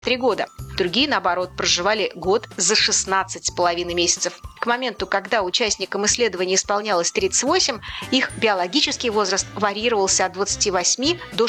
3 года. Другие, наоборот, проживали год за 16,5 месяцев. К моменту, когда участникам исследования исполнялось 38, их биологический возраст варьировался от 28 до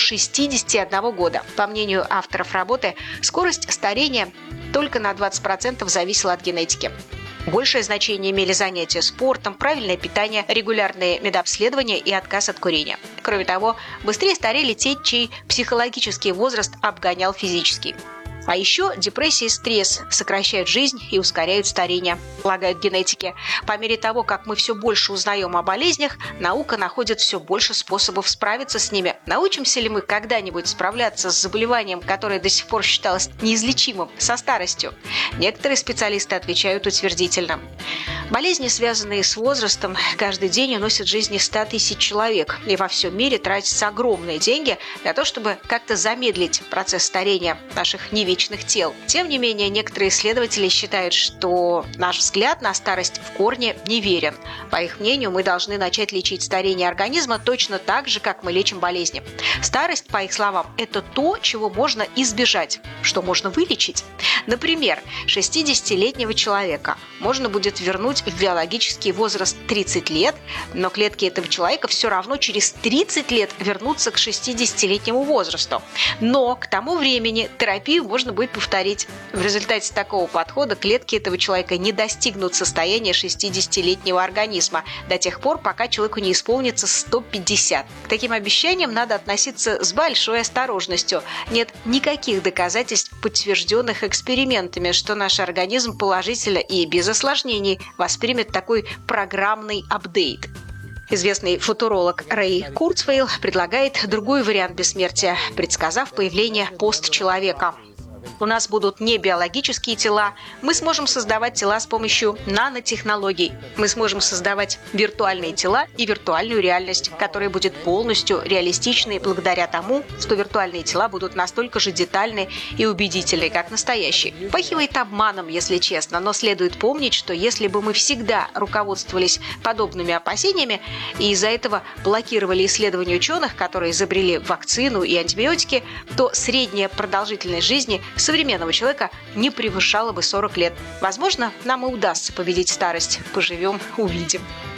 61 года. По мнению авторов работы, скорость старения только на 20% зависела от генетики. Большее значение имели занятия спортом, правильное питание, регулярные медобследования и отказ от курения. Кроме того, быстрее старели те, чей психологический возраст обгонял физический. А еще депрессия и стресс сокращают жизнь и ускоряют старение, полагают генетики. По мере того, как мы все больше узнаем о болезнях, наука находит все больше способов справиться с ними. Научимся ли мы когда-нибудь справляться с заболеванием, которое до сих пор считалось неизлечимым, со старостью? Некоторые специалисты отвечают утвердительно. Болезни, связанные с возрастом, каждый день уносят жизни 100 тысяч человек. И во всем мире тратятся огромные деньги для того, чтобы как-то замедлить процесс старения наших невечных тел. Тем не менее, некоторые исследователи считают, что наш взгляд на старость в корне неверен. По их мнению, мы должны начать лечить старение организма точно так же, как мы лечим болезни. Старость, по их словам, это то, чего можно избежать, что можно вылечить. Например, 60-летнего человека можно будет вернуть в биологический возраст 30 лет, но клетки этого человека все равно через 30 лет вернутся к 60-летнему возрасту. Но к тому времени терапию можно будет повторить. В результате такого подхода клетки этого человека не достигнут состояния 60-летнего организма до тех пор, пока человеку не исполнится 150. К таким обещаниям надо относиться с большой осторожностью. Нет никаких доказательств, подтвержденных экспериментами, что наш организм положительно и без осложнений воспримет такой программный апдейт. Известный футуролог Рэй Курцвейл предлагает другой вариант бессмертия, предсказав появление постчеловека. У нас будут не биологические тела, мы сможем создавать тела с помощью нанотехнологий. Мы сможем создавать виртуальные тела и виртуальную реальность, которая будет полностью реалистичной благодаря тому, что виртуальные тела будут настолько же детальны и убедительны, как настоящие. Пахивает обманом, если честно, но следует помнить, что если бы мы всегда руководствовались подобными опасениями и из-за этого блокировали исследования ученых, которые изобрели вакцину и антибиотики, то средняя продолжительность жизни современного человека не превышала бы 40 лет. Возможно, нам и удастся победить старость. Поживем – увидим.